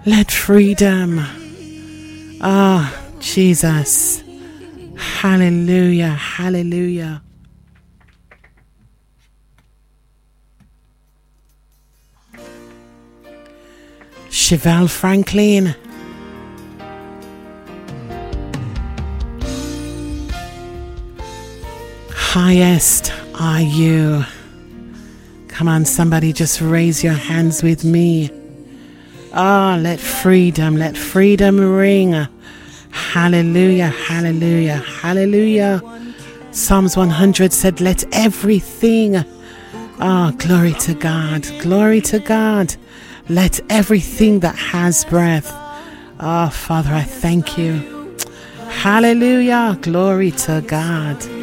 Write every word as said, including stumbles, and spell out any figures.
Let freedom. Ah, Jesus. Hallelujah. Hallelujah. Chevelle Franklin. Highest are you. Come on, somebody, just raise your hands with me. Ah, let freedom, let freedom ring. Hallelujah, hallelujah, hallelujah. Psalms one hundred said, let everything, ah, glory to God, glory to God. Let everything that has breath. Ah, Father, I thank you. Hallelujah, glory to God.